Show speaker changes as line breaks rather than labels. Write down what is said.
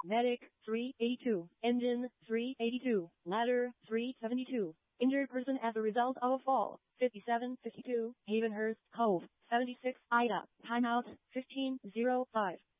Medic 382. Engine 382. Ladder 372. Injured person as a result of a fall 5752. Havenhurst Cove 76. Ida. Timeout 15:05.